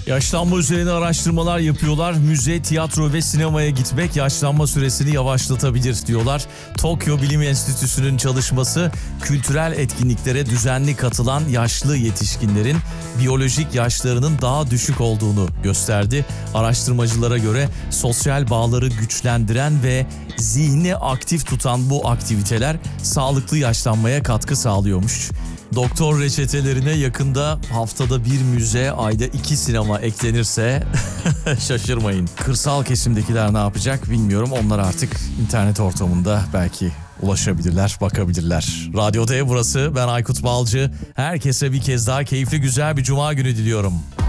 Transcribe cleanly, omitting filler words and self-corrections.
Yaşlanma üzerine araştırmalar yapıyorlar. Müze, tiyatro ve sinemaya gitmek yaşlanma süresini yavaşlatabilir diyorlar. Tokyo Bilim Enstitüsü'nün çalışması kültürel etkinliklere düzenli katılan yaşlı yetişkinlerin biyolojik yaşlarının daha düşük olduğunu gösterdi. Araştırmacılara göre sosyal bağları güçlendiren ve zihni aktif tutan bu aktiviteler sağlıklı yaşlanmaya katkı sağlıyormuş. Doktor reçetelerine yakında haftada bir müze, ayda 2 sinema eklenirse şaşırmayın. Kırsal kesimdekiler ne yapacak bilmiyorum. Onlar artık internet ortamında belki ulaşabilirler, bakabilirler. Radyo D burası. Ben Aykut Balcı. Herkese bir kez daha keyifli güzel bir cuma günü diliyorum.